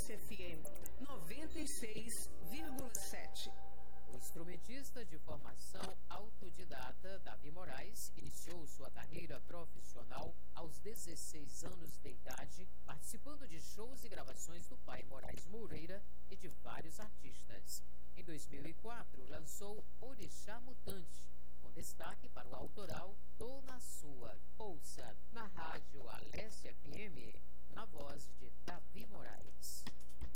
FM 96,7. O instrumentista de formação autodidata Davi Moraes iniciou sua carreira profissional aos 16 anos de idade, participando de shows e gravações do pai Moraes Moreira e de vários artistas. Em 2004, lançou Orixá Mutante, com destaque para o autoral Tô na Sua. Ouça na rádio Alessia FM, na voz de